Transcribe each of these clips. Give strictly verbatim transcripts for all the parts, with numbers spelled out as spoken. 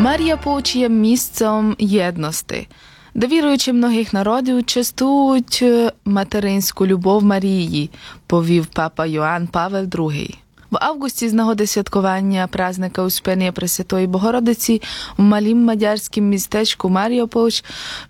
Марія Повч є місцем єдності, де віруючі многих народів частують материнську любов Марії, повів папа Йоанн Павел другий. В августі з нагоди святкування празника Успения Пресвятої Богородиці в малім мадярському містечку Марія Повч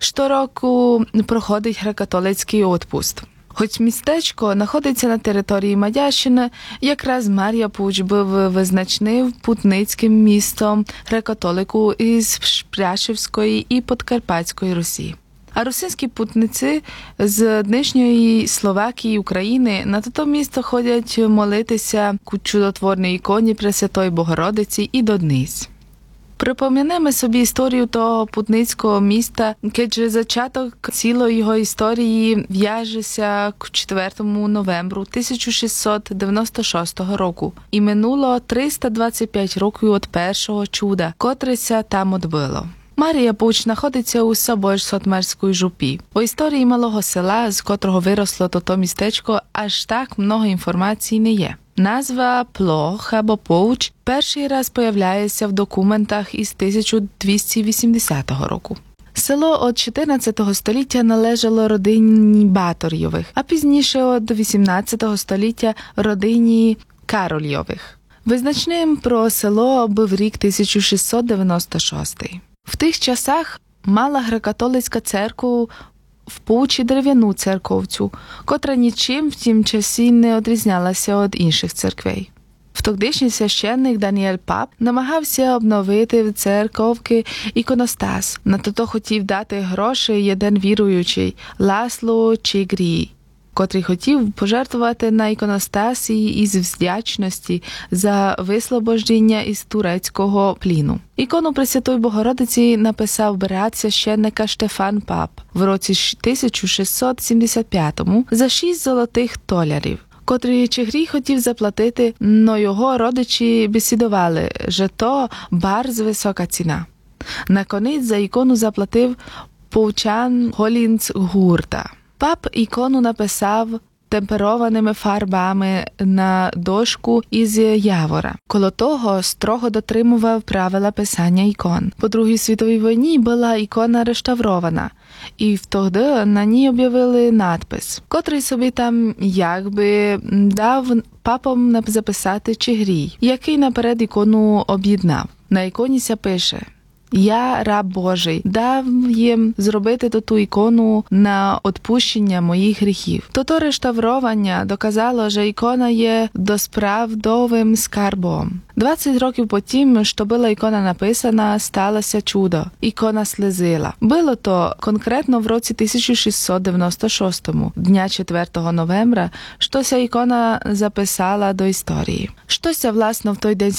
щороку проходить греко-католицький отпуст. Хоч містечко знаходиться на території Мадярщини, якраз Марія Повч був визначним путницьким містом греко-католику із Пряшівської і Подкарпатської Русі. А русинські путниці з нинішньої Словакії і України на то місто ходять молитися к чудотворній іконі Пресвятої Богородиці і до дниць. Припом'янемо собі історію того путницького міста, кедже зачаток цілої його історії в'яжеться к четвертому новембру тисяча шістсот дев'яносто шостого року. І минуло триста двадцять п'ять років від першого чуда, котреся там odбило. Марія Повч знаходиться у Собор-Сотмарській жупі. У історії малого села, з котрого виросло то містечко, аж так много інформації не є. Назва Плох або Повч перший раз появляється в документах із тисяча двісті вісімдесятого року. Село від чотирнадцятого століття належало родині Баторйових, а пізніше від вісімнадцятого століття родині Карольйових. Визначним про село був рік тисяча шістсот дев'яносто шостий. В тих часах мала греко-католицька церква в Повчі дерев'яну церковцю, котра нічим в тім часі не відрізнялася від інших церквей. Втогдишній священник Даніель Пап намагався обновити в церковки іконостас. На то хотів дати гроші один віруючий – Ласло Чигрій, котрий хотів пожертвувати на іконостасі із вдячності за вислобождення із турецького пліну. Ікону Пресвятої Богородиці написав брат священника Штефан Пап в році тисяча шістсот сімдесят п'ятому за шість золотих толярів, котрі Чигрій хотів заплатити, но його родичі бесідували, що то барз висока ціна. Наконець за ікону заплатив повчан Голінц Гурта. Пап ікону написав темперованими фарбами на дошку із явора. Коло того строго дотримував правила писання ікон. По Другій світовій війні була ікона реставрована, і втогди на ній об'явили надпис, котрий собі там якби дав папам записати Чигрій, який наперед ікону об'єднав. На іконі ся пише: «Я, раб Божий, дав їм зробити ту ікону на відпущення моїх гріхів». То-то реставрування доказало, що ікона є досправдовим скарбом. двадцять років потім, що була ікона написана, сталося чудо. Ікона слезила. Було то конкретно в році тисяча шістсот дев'яносто шостому, дня четвертого новембра, що ця ікона записала до історії. Щося, власно, в той день